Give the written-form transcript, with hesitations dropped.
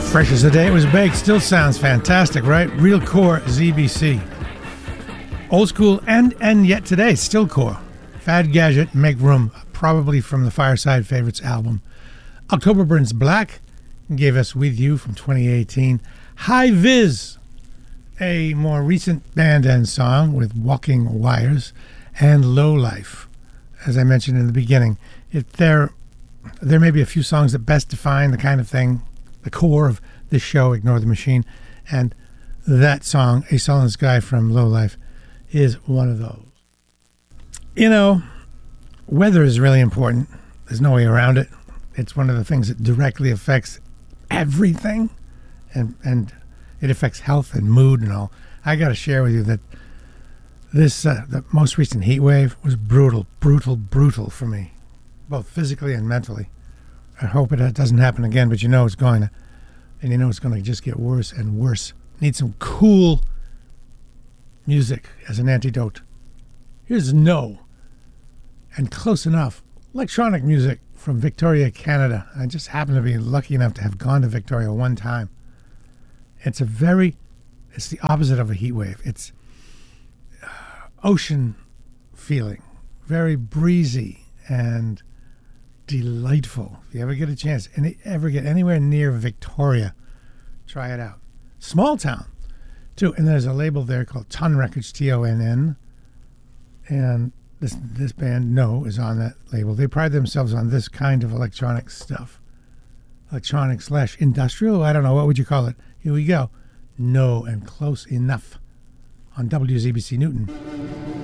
Fresh as the day it was baked. Still sounds fantastic, right? Real core ZBC. Old school and yet today, still core. Fad Gadget, Make Room, probably from the Fireside Favorites album. October Burns Black gave us With You from 2018. High Viz, a more recent band and song with Walking Wires. And Low Life, as I mentioned in the beginning. There may be a few songs that best define the kind of thing, the core of this show, Ignore the Machine, and that song, A Sullen Sky from Low Life, is one of those. You know, weather is really important. There's no way around it. It's one of the things that directly affects everything, and it affects health and mood and all. I got to share with you that this the most recent heat wave was brutal for me, both physically and mentally. I hope it doesn't happen again, but you know it's going to. And you know it's going to just get worse and worse. Need some cool music as an antidote. Here's No, and Close Enough. Electronic music from Victoria, Canada. I just happen to be lucky enough to have gone to Victoria one time. It's the opposite of a heat wave. It's ocean feeling, very breezy and delightful. If you ever get a chance and ever get anywhere near Victoria, try it out. Small town too, and there's a label there called Ton Records, TONN, and this band No is on that label. They pride themselves on this kind of electronic stuff, electronic/industrial. I don't know, what would you call it? Here we go. No, and Close Enough on WZBC Newton.